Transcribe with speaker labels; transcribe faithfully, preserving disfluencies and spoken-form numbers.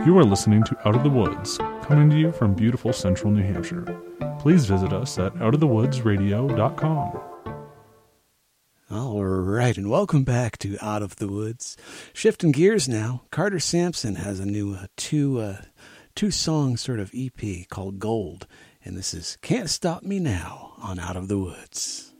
Speaker 1: You are listening to Out of the Woods, coming to you from beautiful central New Hampshire. Please visit us at out of the woods radio dot com.
Speaker 2: All right, and welcome back to Out of the Woods. Shifting gears now, Carter Sampson has a new uh, two uh, two song sort of E P called Gold, and this is Can't Stop Me Now on Out of the Woods.